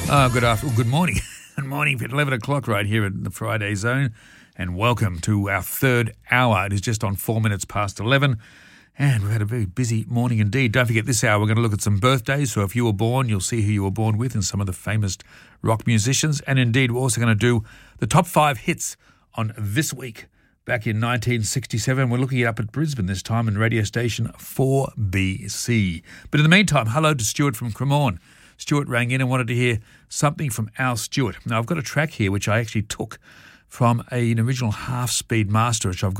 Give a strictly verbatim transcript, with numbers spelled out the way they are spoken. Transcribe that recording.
Uh, good afternoon, good morning. Good morning at eleven o'clock right here in the Friday Zone. And welcome to our third hour. It is just on four minutes past eleven. And we've had a very busy morning indeed. Don't forget, this hour we're going to look at some birthdays. So if you were born, you'll see who you were born with and some of the famous rock musicians. And indeed, we're also going to do the top five hits on this week. Back in nineteen sixty-seven, we're looking up at Brisbane this time in radio station four B C. But in the meantime, hello to Stuart from Cremorne. Stuart rang in and wanted to hear something from Al Stewart. Now, I've got a track here which I actually took from a, an original half-speed master, which I've got